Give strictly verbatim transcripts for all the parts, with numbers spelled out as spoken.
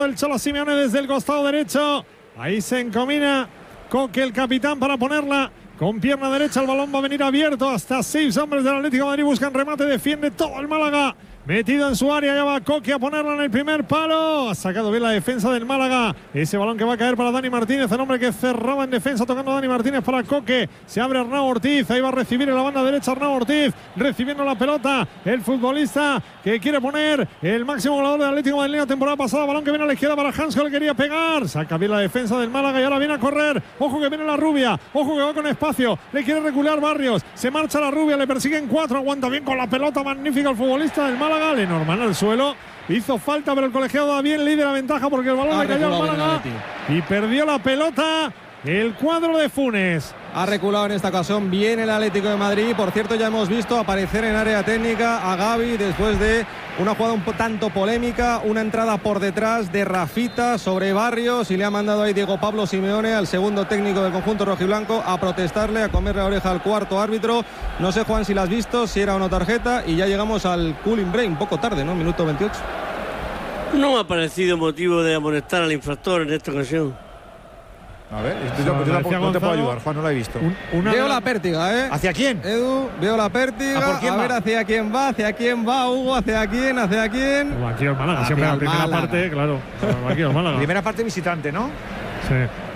El Cholo Simeone desde el costado derecho. Ahí se encomina Coque, el capitán, para ponerla con pierna derecha. El balón va a venir abierto. Hasta seis hombres del Atlético de Madrid buscan remate. Defiende todo el Málaga. Metido en su área, ya va Coque a ponerla en el primer palo. Ha sacado bien la defensa del Málaga. Ese balón que va a caer para Dani Martínez, el hombre que cerraba en defensa, tocando a Dani Martínez para Coque. Se abre Arnau Ortiz, ahí va a recibir en la banda derecha Arnau Ortiz, recibiendo la pelota el futbolista que quiere poner el máximo goleador del Atlético de Madrid la temporada pasada. Balón que viene a la izquierda para Hans, que le quería pegar. Saca bien la defensa del Málaga y ahora viene a correr. Ojo que viene la rubia, ojo que va con espacio. Le quiere recular Barrios, se marcha la rubia, le persiguen cuatro. Aguanta bien con la pelota, magnífica el futbolista del Málaga. Le normal al suelo, hizo falta, pero el colegiado da bien, líder la ventaja porque el balón ha le cayó al Málaga y perdió la pelota el cuadro de Funes. Ha reculado en esta ocasión bien el Atlético de Madrid. Por cierto, ya hemos visto aparecer en área técnica a Gavi después de una jugada un tanto polémica, una entrada por detrás de Rafita sobre Barrios, y le ha mandado ahí Diego Pablo Simeone, al segundo técnico del conjunto rojiblanco, a protestarle, a comerle la oreja al cuarto árbitro. No sé, Juan, si la has visto, si era o no tarjeta, y ya llegamos al cooling break, un poco tarde, ¿no? Minuto veintiocho. No me ha parecido motivo de amonestar al infractor en esta ocasión. A ver, yo, yo, yo no, no te puedo ayudar, Juan, no la he visto. Un, una veo la pértiga, ¿eh? ¿Hacia quién? Edu, veo la pértiga. ¿A, por quién a ver hacia quién va, hacia quién va, Hugo, hacia quién, hacia quién. Como aquí al Málaga, siempre la primera Málaga. parte, claro. Aquí al Málaga. Primera parte visitante, ¿no? Sí.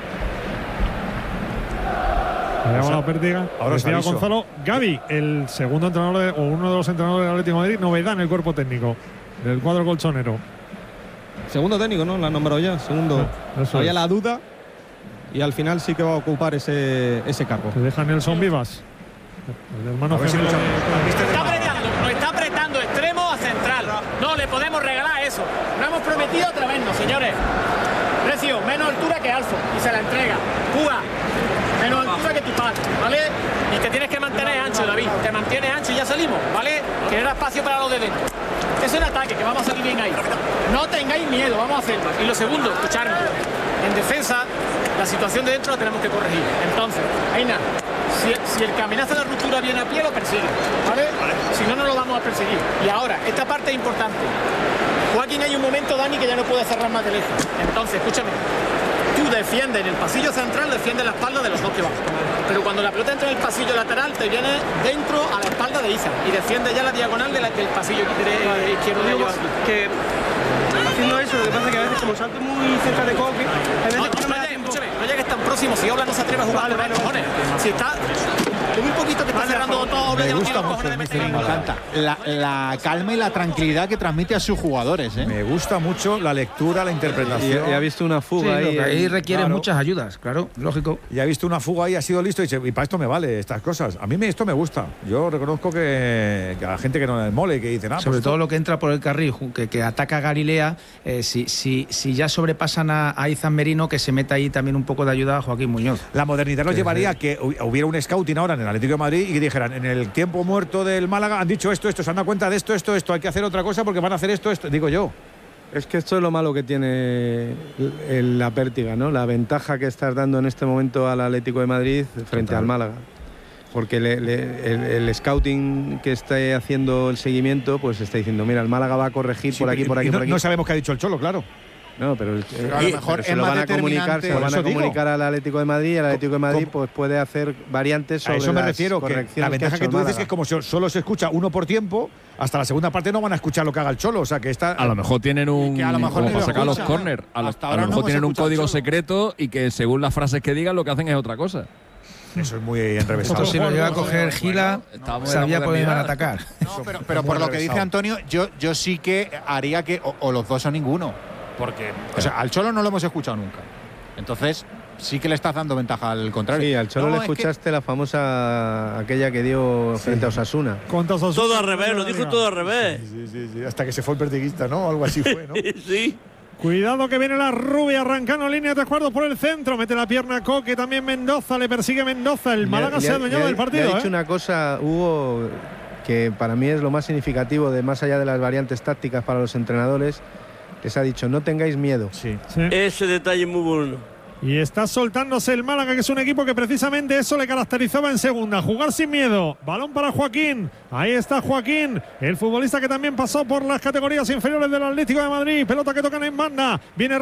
Le damos la pértiga. Ahora decía Gonzalo, Gavi, el segundo entrenador de, o uno de los entrenadores del Atlético de Madrid, novedad en el cuerpo técnico del cuadro colchonero. Segundo técnico, ¿no? La han nombrado ya, segundo. Sí, había es. la duda. Y al final sí que va a ocupar ese, ese cargo. Se deja Nelson Vivas. El hermano si lo está apretando, nos está apretando extremo a central. No le podemos regalar eso. No hemos prometido otra vez, no, señores. Precio, menos altura que Alfo. Y se la entrega. Cuba, menos altura que tu padre, ¿vale? Y te tienes que mantener ancho, David. Te mantienes ancho y ya salimos, ¿vale? Que era espacio para los de dentro. Es un ataque, que vamos a salir bien ahí. No tengáis miedo, vamos a hacerlo. Y lo segundo, escucharme. En defensa, la situación de dentro la tenemos que corregir. Entonces, Aina, si, si el que amenaza la ruptura viene a pie, lo persigue, ¿vale? ¿vale? Si no, no lo vamos a perseguir. Y ahora, esta parte es importante. Joaquín, hay un momento, Dani, que ya no puede cerrar más de lejos. Entonces, escúchame. Tú defiendes en el pasillo central, defiendes la espalda de los dos que van. Pero cuando la pelota entra en el pasillo lateral, te viene dentro a la espalda de Isa y defiende ya la diagonal de la, del pasillo de, de izquierdo de ellos. Que haciendo eso, lo que pasa es que a veces como salto muy cerca de Coque, a veces no, no, no, no, escúchame, no llegues tan próximo. Si Obla no se atreve a jugar, vale, vale, cojones. Vale. Si está un poquito que está vale, cerrando todo, Obla ya no tiene cojones de meter. Me encanta la, la calma y la tranquilidad que transmite a sus jugadores, ¿eh? Me gusta mucho la lectura, la interpretación. Y, y ha visto una fuga sí, ahí. Ahí requiere claro. muchas ayudas, claro, lógico. Y ha visto una fuga ahí, ha sido listo y, dice, y para esto me vale estas cosas. A mí me, esto me gusta. Yo reconozco que, que a la gente que no le mole, que dice nada. Sobre pues todo esto... lo que entra por el carril, que, que ataca a Galilea, eh, si, si, si ya sobrepasan a, a Izan Merino, que se meta ahí también un poco de ayuda a Joaquín Muñoz. La modernidad nos sí, llevaría sí. a que hubiera un scouting ahora en el Atlético de Madrid y que dijeran, en el tiempo muerto del Málaga han dicho esto, esto, se han dado cuenta de esto, esto, esto, hay que hacer otra cosa porque van a hacer esto, esto, digo yo. Es que esto es lo malo que tiene el, la pértiga, ¿no? La ventaja que estás dando en este momento al Atlético de Madrid frente Total. al Málaga. Porque le, le, el, el scouting que está haciendo el seguimiento, pues está diciendo, mira, el Málaga va a corregir sí, por aquí, por aquí, no, por aquí. No sabemos qué ha dicho el Cholo, claro. No, pero, el, a lo mejor se lo van a comunicar, se lo van a comunicar al Atlético de Madrid y el Atlético de Madrid pues puede hacer variantes sobre a eso me las refiero, que la ventaja que, que tú dices es que como solo se escucha uno por tiempo, hasta la segunda parte no van a escuchar lo que haga el Cholo, o sea que está a lo mejor tienen un a lo mejor como para sacar los corners, a, lo, a lo mejor no tienen un código secreto y que según las frases que digan lo que hacen es otra cosa. Eso es muy enrevesado. Esto si lo llega a coger Gila, bueno, sabía por dónde iban a atacar. No, pero, pero por lo que dice Antonio, yo, yo sí que haría que o, o los dos o ninguno. Porque, o sea, al Cholo no lo hemos escuchado nunca. Entonces, sí que le estás dando ventaja al contrario. Sí, al Cholo no, le escuchaste que... la famosa, aquella que dio sí. frente a Osasuna. Osasuna. Todo al revés, lo dijo todo al revés. Sí, sí, sí, hasta que se fue el pertiguista, ¿no? Algo así fue, ¿no? Sí. Cuidado que viene la rubia arrancando línea de tres cuartos por el centro. Mete la pierna Coque, también Mendoza, le persigue Mendoza. El Málaga se ha adueñado del partido. Le ha dicho ¿eh? una cosa, Hugo, que para mí es lo más significativo, de más allá de las variantes tácticas para los entrenadores. Les ha dicho, no tengáis miedo. Sí, sí. Ese detalle es muy bueno. Y está soltándose el Málaga, que es un equipo que precisamente eso le caracterizaba en segunda. Jugar sin miedo. Balón para Joaquín. Ahí está Joaquín, el futbolista que también pasó por las categorías inferiores del Atlético de Madrid. Pelota que tocan en banda. Viene